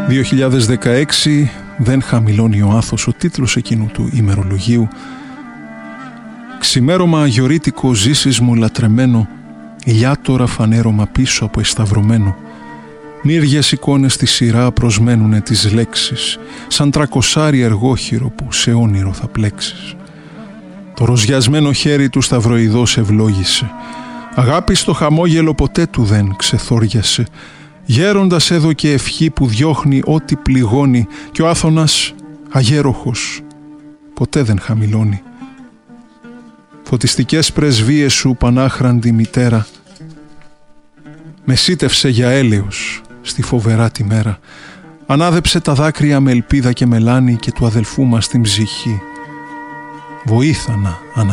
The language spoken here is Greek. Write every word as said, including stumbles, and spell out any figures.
δύο χιλιάδες δεκαέξι, δεν χαμηλώνει ο άθος, ο τίτλος εκείνου του ημερολογίου. Ξημέρωμα αγιορείτικο ζήσεις μου λατρεμένο, ηλιάτορα φανέρωμα πίσω από εσταυρωμένο. Μύριες εικόνες στη σειρά προσμένουνε τις λέξεις, σαν τρακοσάρι εργόχειρο που σε όνειρο θα πλέξεις. Το ροζιασμένο χέρι του σταυροειδώς ευλόγησε, αγάπη στο χαμόγελο ποτέ του δεν ξεθόριασε. Γέροντας έδωκε ευχή που διώχνει ό,τι πληγώνει, και ο άθωνας αγέροχος ποτέ δεν χαμηλώνει. Φωτιστικές πρεσβείες σου πανάχραντη μητέρα, με σύτευσε για έλεος στη φοβερά τη μέρα. Ανάδεψε τα δάκρυα με ελπίδα και μελάνη και του αδελφού μας την ψυχή. Βοήθανα